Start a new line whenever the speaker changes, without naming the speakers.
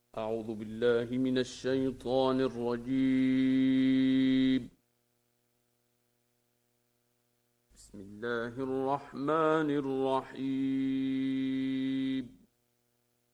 أعوذ بالله من الشيطان الرجيم. بسم الله الرحمن الرحيم.